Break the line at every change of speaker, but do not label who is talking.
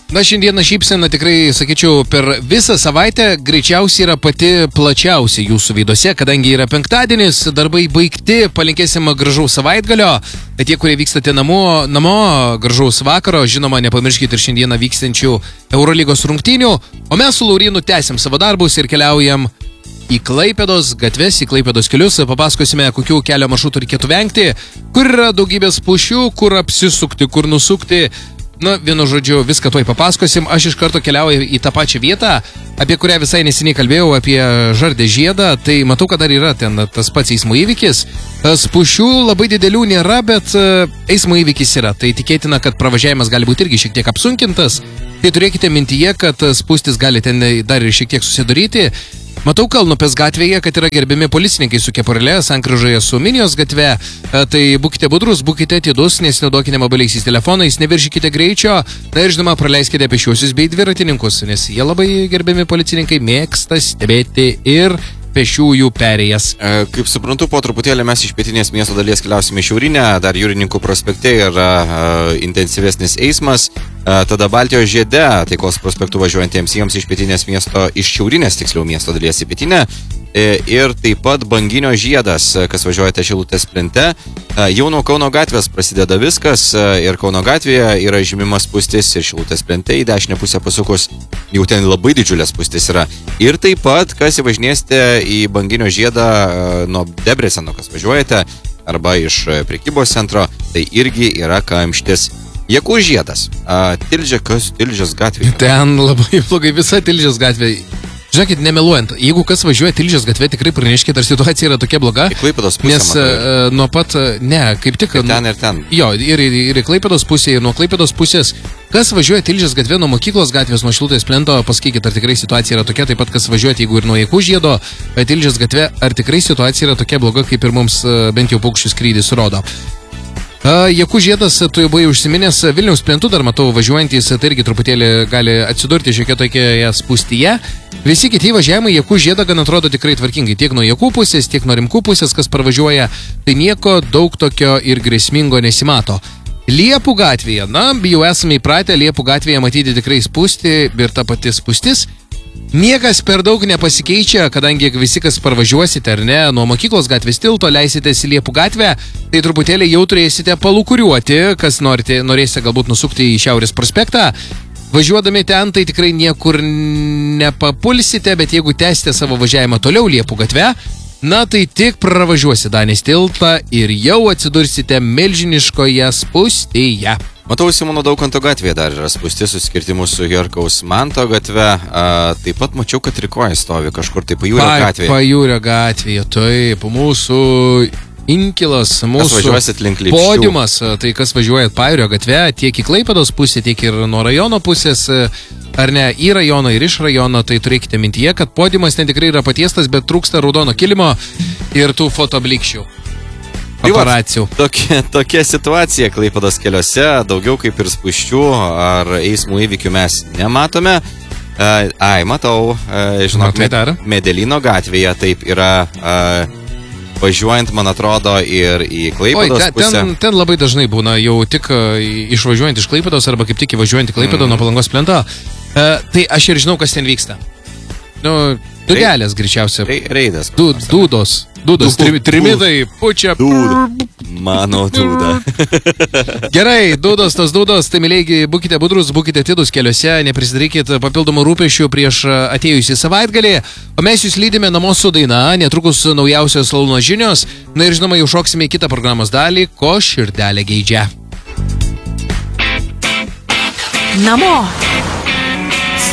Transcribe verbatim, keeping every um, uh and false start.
Na, šiandieną šypsena tikrai, sakyčiau, per visą savaitę greičiausiai yra pati plačiausia jūsų veiduose, kadangi yra penktadienis, darbai baigti, palinkėsim gražaus savaitgalio, bet tie, kurie vykstate namo, namo, gražaus vakaro, žinoma, nepamirškite ir šiandieną vykstančių Eurolygos rungtynių, o mes su Laurinu tęsim savo darbus ir keliaujam į Klaipėdos gatves, į Klaipėdos kelius, papasakosime, kokių kelio maršrutų reikėtų vengti, kur yra daugybės pušių, kur apsisukti, kur nusukti. Na, vienu žodžiu, viską tuoj papasakosim. Aš iš karto keliauju į tą pačią vietą, apie kurią visai neseniai kalbėjau, apie Žardę žiedą. Tai matau, kad dar yra ten tas pats eismo įvykis. Spūsčių labai didelių nėra, bet eismo įvykis yra. Tai tikėtina, kad pravažiavimas gali būti irgi šiek tiek apsunkintas. Tai turėkite mintyje, kad spūstis gali ten dar ir šiek tiek susidaryti. Matau Kalnupės gatvėje, kad yra gerbiami policininkai su kepurėle, sankryžoje su Minijos gatve. Tai būkite budrus, būkite atidus, nesinaudokite mobiliaisiais telefonais, neviršykite greičio. Na ir žinoma, praleiskite pėsčiuosius bei dviratininkus, nes jie labai gerbiami policininkai mėgsta stebėti ir pešiųjų perėjas.
Kaip suprantu, po truputėlį mes iš pietinės miesto dalies keliausime į šiaurinę, dar Jūrininkų prospekte yra uh, intensyvesnis eismas, uh, tada Baltijos žiede, Taikos prospektu važiuojantiems jiems iš pietinės miesto, iš šiaurinės tiksliau miesto dalies į pietinę. Ir taip pat Banginio žiedas, kas važiuojate Šilutės plente. Jau nuo Kauno gatvės prasideda viskas ir Kauno gatvėje yra žymimas spūstis ir Šilutės plente į dešinę pusę pasukus jau ten labai didžiulės spūstis yra. Ir taip pat, kas įvažinėsite į Banginio žiedą nuo Debreceno, kas važiuojate, arba iš prekybos centro, tai irgi yra kamštis. Jakų žiedas. Tilžė, kas Tilžės gatvė?
Ten labai blogai visa Tilžės gatvė. Žinokit, nemeluojant, jeigu kas važiuoja Tilžės gatve, tikrai praneškite, ar situacija yra tokia bloga.
Į Klaipėdos pusę,
nes uh, nuo pat, ne, kaip tik...
Ir ten ir ten.
Jo, ir, ir, ir į Klaipėdos pusę, ir nuo Klaipėdos pusės. Kas važiuoja Tilžės gatve nuo mokyklos gatvės, nuo Šilutės plento, pasakykit, ar tikrai situacija yra tokia, taip pat kas važiuojate, jeigu ir nuo Jakų žiedo, Tilžės gatve, ar tikrai situacija yra tokia bloga, kaip ir mums uh, bent jau paukščių skrydis rodo. Jakų žiedas, tu jau buvai užsiminęs, Vilniaus plentų dar matau važiuojantys, tai irgi truputėlį gali atsidurti šiek tiek tokioje spūstyje. Visi kiti važiavimai Jakų žiedą gan atrodo tikrai tvarkingai, tiek nuo Jakų pusės, tiek nuo Rimkų pusės, kas pravažiuoja, tai nieko daug tokio ir grėsmingo nesimato. Liepų gatvėje, na, jau esame įpratę Liepų gatvėje matyti tikrai spūsti ir ta pati spūstis. Niekas per daug nepasikeičia, kadangi visi, kas parvažiuosite ar ne, nuo mokyklos gatvės tilto leisitės į Liepų gatvę, tai truputėlį jau turėsite palūkuriuoti, kas norite, norėsite galbūt nusukti į Šiaurės prospektą. Važiuodami ten, tai tikrai niekur nepapulsite, bet jeigu tęsite savo važiavimą toliau Liepų gatve, na tai tik pravažiuosite Danės tiltą ir jau atsidursite milžiniškoje spūstyje.
Matau, Simono Daukanto gatvėje dar yra spūstis suskirtimų su Herkaus Manto gatve. A, taip pat mačiau, kad Rikoje stovi kažkur tai Pajūrio
pa,
gatvėje.
Pajūrio gatvėje, taip, mūsų inkilas, mūsų podiumas, tai kas važiuojat Pajūrio gatve, tiek į Klaipėdos pusę, tiek ir nuo rajono pusės, ar ne, į rajoną ir iš rajono, tai turėkite mintyje, kad podiumas ten tikrai yra patiestas, bet trūksta raudono kilimo ir tų fotoblikščių. Operacijų.
Tokia, tokia situacija Klaipėdos keliuose, daugiau kaip ir spūsčių ar eismų įvykių mes nematome. Ai, matau, žinok, med, Medelino gatvėje taip yra važiuojant, man atrodo, ir į Klaipėdos
Oi, te,
pusę.
Ten, ten labai dažnai būna jau tik išvažiuojant iš Klaipėdos arba kaip tik įvažiuojant į Klaipėdą mm. nuo Palangos plento. Tai aš ir žinau, kas ten vyksta. Nu, dudelės greičiausia.
Reidas.
Du, dūdos. Dūdos. Tri, trimitai. Pučia.
Dūda. Mano dūda.
Gerai, dūdos, tos dūdos. Tai, mėlygi, būkite budrus, būkite atidus keliuose, neprisidarykit papildomų rūpesčių prieš atėjusį savaitgalį. O mes jūs lydime namo su daina, netrukus naujausios Launo žinios. Na ir žinoma, jau šoksime į kitą programos dalį, ko širdelė geidžia.
Namo.